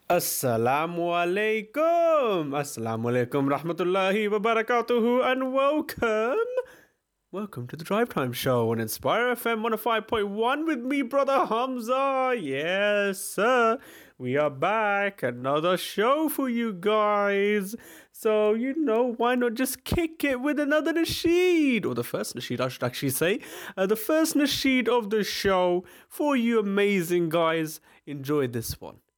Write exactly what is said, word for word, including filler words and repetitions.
Assalamu alaikum. Assalamu alaikum rahmatullahi wa barakatuhu and welcome. Welcome to the Drive Time Show on Inspire F M one oh five point one with me, brother Hamza. Yes, sir. We are back. Another show for you guys. So, you know, why not just kick it with another nasheed? Or the first nasheed, I should actually say. Uh, the first nasheed of the show for you amazing guys. Enjoy this one.